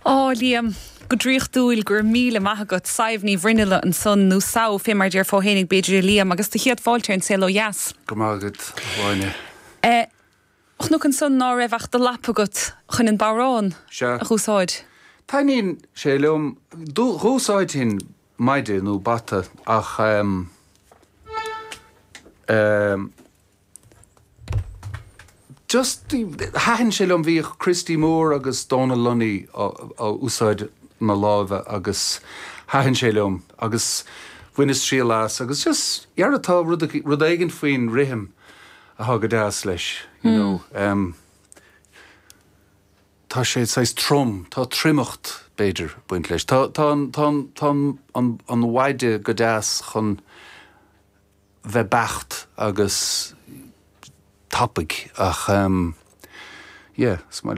Liam, go dríoch dúil gur míle maithagat saimhní bhrinneile an son nó sao fé mar dear fóhénig beidir Liam agus tá chiad fáilte an celo jas. Go mágad bháine. Och nó an son ná raibh ach de lapagat chun an barrán a chúsáid. Tá níon sé leom rúsáid hin maidide nó bata ach just hahann sé leom bhíoh Christy Moore agus Donna Lunny á úsáid na lábha agus hahann sé leom agus bhuinas trí lás agus just dhearratá rud éigen faoin rithim a thugad as leis, you know. Tá sé sais trom, tá trimocht beidir buint leis. Tá an waide go deas chun bheith becht agus tapig ach,